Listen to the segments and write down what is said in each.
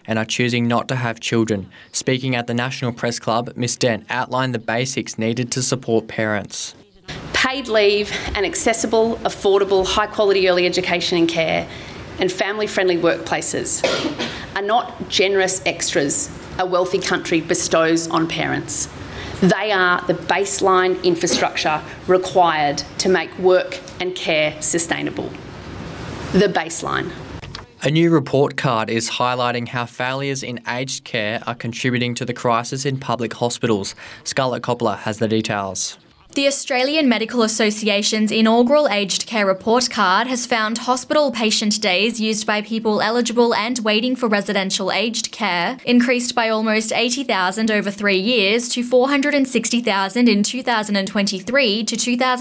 and are choosing not to have children. Speaking at the National Press Club, Ms Dent outlined the basics needed to support parents. Paid leave and accessible, affordable, high-quality early education and care and family-friendly workplaces are not generous extras a wealthy country bestows on parents. They are the baseline infrastructure required to make work and care sustainable. The baseline. A new report card is highlighting how failures in aged care are contributing to the crisis in public hospitals. Scarlett Coppola has the details. The Australian Medical Association's inaugural aged care report card has found hospital patient days used by people eligible and waiting for residential aged care increased by almost 80,000 over 3 years to 460,000 in 2023 to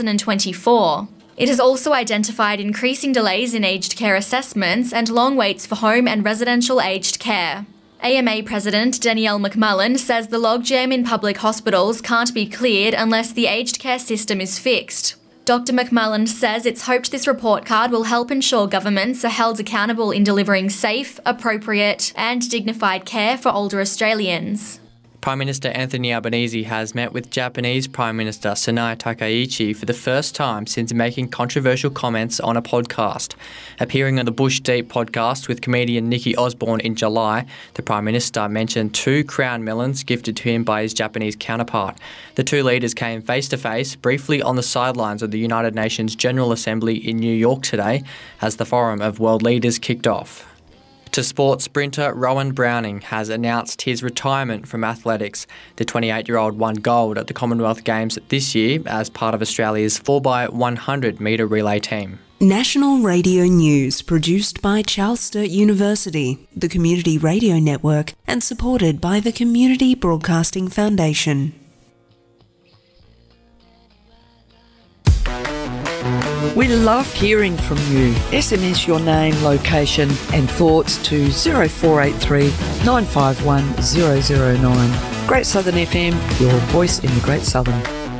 2024. It has also identified increasing delays in aged care assessments and long waits for home and residential aged care. AMA President Danielle McMullen says the logjam in public hospitals can't be cleared unless the aged care system is fixed. Dr McMullen says it's hoped this report card will help ensure governments are held accountable in delivering safe, appropriate and dignified care for older Australians. Prime Minister Anthony Albanese has met with Japanese Prime Minister Sanae Takaichi for the first time since making controversial comments on a podcast. Appearing on the Bush Deep podcast with comedian Nikki Osborne in July, the Prime Minister mentioned 2 crown melons gifted to him by his Japanese counterpart. The two leaders came face-to-face briefly on the sidelines of the United Nations General Assembly in New York today as the Forum of World Leaders kicked off. To sport, sprinter Rowan Browning has announced his retirement from athletics. The 28-year-old won gold at the Commonwealth Games this year as part of Australia's 4x100 metre relay team. National Radio News, produced by Charles Sturt University, the Community Radio Network, and supported by the Community Broadcasting Foundation. We love hearing from you. SMS your name, location and thoughts to 0483 951 009. Great Southern FM, your voice in the Great Southern.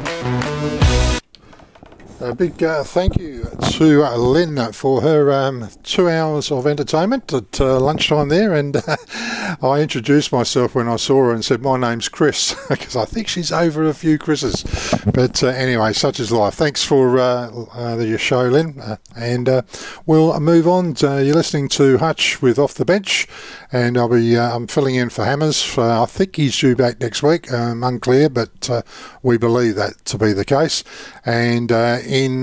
A big thank you to Lynn for her 2 hours of entertainment at lunchtime there, and I introduced myself when I saw her and said my name's Chris because I think she's over a few Chris's, but anyway, such is life. Thanks for your show, Lynn, and we'll move on. You're listening to Hutch with Off the Bench, and I'm filling in for Hammers. I think he's due back next week, unclear, but we believe that to be the case. And in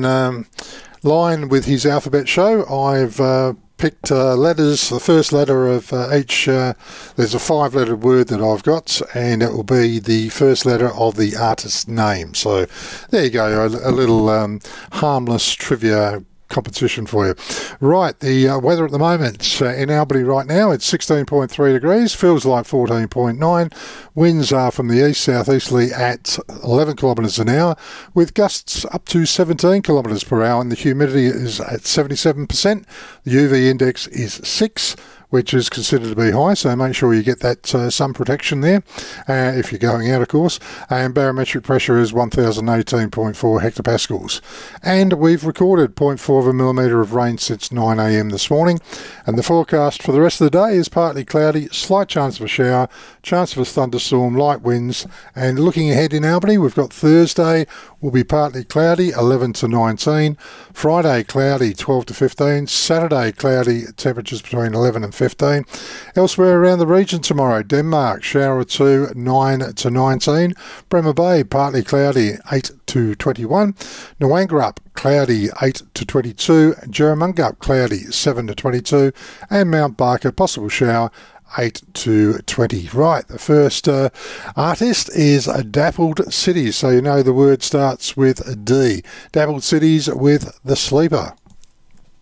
line with his alphabet show, I've picked letters, the first letter of each. There's a 5-lettered word that I've got, and it will be the first letter of the artist's name. So there you go, a little harmless trivia competition for you. Right, the weather at the moment in Albany right now, it's 16.3 degrees, feels like 14.9. Winds are from the east-southeasterly at 11 kilometres an hour, with gusts up to 17 kilometres per hour, and the humidity is at 77%. The UV index is 6, which is considered to be high, so make sure you get that sun protection there if you're going out, of course. And barometric pressure is 1018.4 hectopascals. And we've recorded 0.4 of a millimetre of rain since 9 a.m. this morning. And the forecast for the rest of the day is partly cloudy, slight chance of a shower, chance of a thunderstorm, light winds. And looking ahead in Albany, we've got Thursday will be partly cloudy, 11 to 19. Friday, cloudy, 12 to 15. Saturday, cloudy, temperatures between 11 and 15. Elsewhere around the region tomorrow, Denmark, shower or 2, 9 to 19. Bremer Bay, partly cloudy, 8 to 21. Noangarup, cloudy, 8 to 22. Jerramungup, cloudy, 7 to 22. And Mount Barker, possible shower, 8 to 20. Right, the first artist is Dappled Cities, so you know the word starts with a D. Dappled Cities with The Sleeper.